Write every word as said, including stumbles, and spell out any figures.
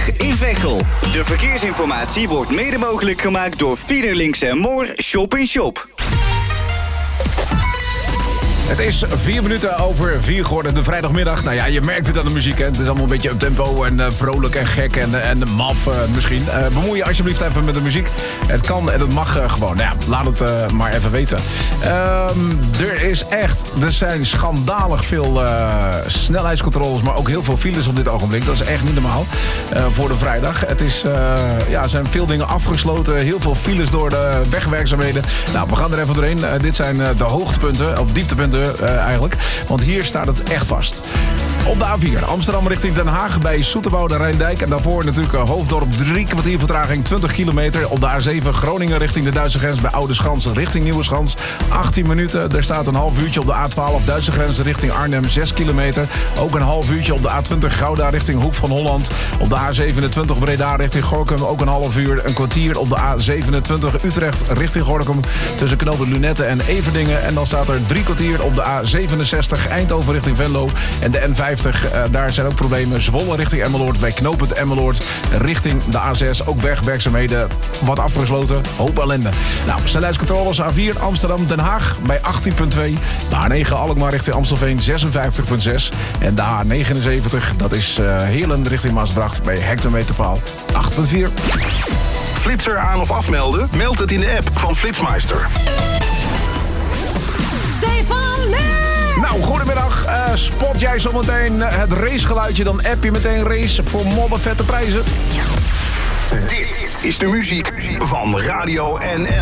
twintig in Veghel. De verkeersinformatie wordt mede mogelijk gemaakt door Fiederlinks en Moor Shop in Shop. Het is vier minuten over vier geworden, de vrijdagmiddag. Nou ja, je merkt het aan de muziek, hè. Het is allemaal een beetje up tempo en uh, vrolijk en gek en, en maf uh, misschien. Uh, bemoei je alsjeblieft even met de muziek. Het kan en het mag uh, gewoon. Nou ja, laat het uh, maar even weten. Um, er is echt, er zijn schandalig veel uh, snelheidscontroles, maar ook heel veel files op dit ogenblik. Dat is echt niet normaal uh, voor de vrijdag. Het is, uh, ja, er zijn veel dingen afgesloten, heel veel files door de wegwerkzaamheden. Nou, we gaan er even doorheen. Uh, dit zijn uh, de hoogtepunten, of dieptepunten. Uh, eigenlijk, want hier staat het echt vast. Op de A vier, Amsterdam richting Den Haag bij Soeterwoude Rijndijk. En daarvoor natuurlijk uh, Hoofddorp, drie kwartier vertraging, twintig kilometer. Op de A zeven, Groningen richting de Duitse grens bij Oude Schans richting Nieuwe Schans. achttien minuten, er staat een half uurtje op de A twaalf, Duitse grens richting Arnhem, zes kilometer. Ook een half uurtje op de A twintig, Gouda richting Hoek van Holland. Op de A zevenentwintig, Breda richting Gorinchem, ook een half uur. Een kwartier op de A zevenentwintig, Utrecht richting Gorinchem. Tussen knopen Lunette en Everdingen. En dan staat er drie kwartier op de A zevenenzestig, Eindhoven richting Venlo. En de N vijftig, uh, daar zijn ook problemen. Zwolle richting Emmeloord, bij knooppunt Emmeloord richting de A zes. Ook wegwerkzaamheden, wat afgesloten. Hoop ellende. Nou, snelheidscontroles A vier, Amsterdam, Den Haag bij achttien komma twee. De A negen, Alkmaar richting Amstelveen, zesenvijftig komma zes. En de A negenenzeventig, dat is uh, Heerlen richting Maasbracht bij hectometerpaal acht komma vier. Flitser aan of afmelden? Meld het in de app van Flitsmeister. Stefan Leer! Nou, goedemiddag. Uh, spot jij zometeen uh, het racegeluidje, dan app je meteen race voor moddervette prijzen. Dit is de muziek van Radio N L.